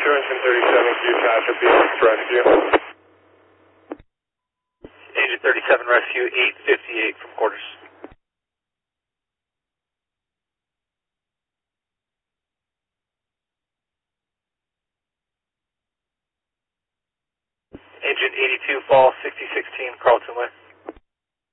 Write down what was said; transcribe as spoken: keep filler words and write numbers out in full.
Engine thirty-seven, Q Tasha, P six Rescue. Engine thirty-seven Rescue, eight fifty-eight from quarters. Engine eighty-two, fall sixty sixteen, Carlton Way.